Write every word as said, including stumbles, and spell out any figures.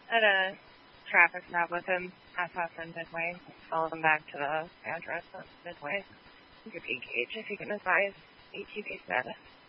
at a traffic stop with him, half off in Midway. Follow him back to the address of Midway. You could engage if you can advise A T V status.